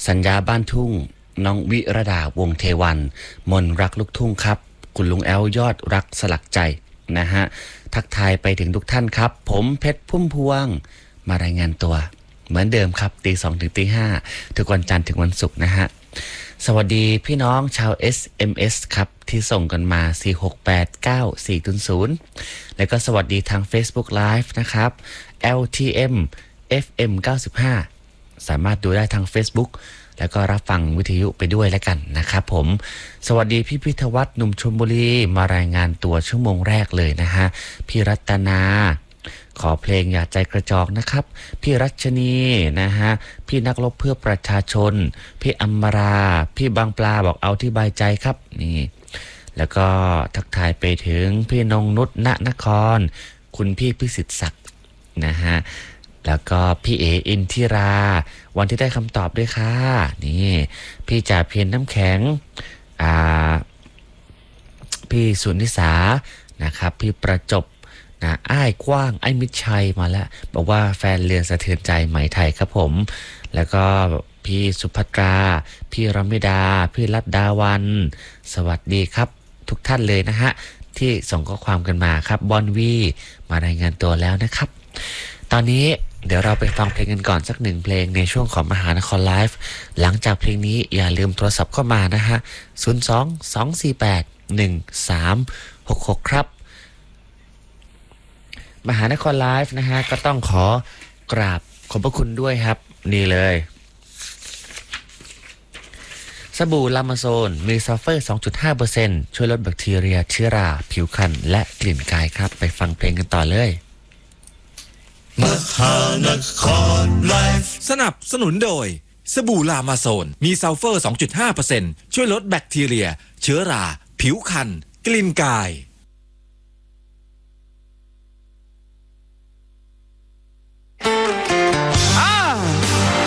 สัญญาบ้านทุ่งน้องวิรดาวงเทวันมนรักลูกทุ่งครับคุณลุงแอลยอดรักสลักใจนะฮะทักทายไปถึงทุกท่านครับผมเพชรพุ่มพวงมารายงานตัวเหมือนเดิมครับตี 2 ถึงตี 5ทุกวันจันทร์ถึงวันศุกร์นะฮะสวัสดีพี่น้องชาว SMS ครับที่ส่งกันมา4689400แล้วก็สวัสดีทาง Facebook Live นะครับ LTM FM 95สามารถดูได้ทาง Facebook แล้วก็รับฟังวิทยุไปด้วยแล้วกันนะครับผมสวัสดีพี่พิทวัฒน์หนุ่มชลบุรีมารายงานตัวชั่วโมงแรกเลยนะฮะพี่รัตนาขอเพลงอย่าใจกระจอกนะครับพี่รัชนีนะฮะพี่นักรบเพื่อประชาชนพี่อัมมาราพี่บางปลาบอกเอาที่บายใจครับนี่แล้วก็ทักทายไปถึงพี่นงนุชณนครคุณพี่พิสิทธิ์ศักดิ์นะฮะแล้วก็พี่เออินทิราวันที่ได้คำตอบด้วยค่ะนี่พี่จ่าเพียรน้ำแข็งพี่สุนิสานะครับพี่ประจบนะอ้ายกว้างไอ้มิตรชัยมาแล้วบอกว่าแฟนเรือนสะเทือนใจไหมไทยครับผมแล้วก็พี่สุภัตราพี่รมิดาพี่รัตดาวันสวัสดีครับทุกท่านเลยนะฮะที่ส่งข้อความกันมาครับบอนวีมารายงานตัวแล้วนะครับตอนนี้เดี๋ยวเราไปฟังเพลงกันก่อนสักหนึ่งเพลงในช่วงของมหานครไลฟ์หลังจากเพลงนี้อย่าลืมโทรศัพท์เข้ามานะฮะ02-248-1366ครับมหานครไลฟ์นะฮะก็ต้องขอกราบขอบพระคุณด้วยครับนี่เลยสบู่ลามาโซนมีซัลเฟอร์ 2.5% ช่วยลดแบคทีเรียเชื้อราผิวคันและกลิ่นกายครับไปฟังเพลงกันต่อเลยมหานครไลฟ์สนับสนุนโดยสบู่ลามาโซนมีซัลเฟอร์ 2.5% ช่วยลดแบคทีเรียเชื้อราผิวคันกลิ่นกาย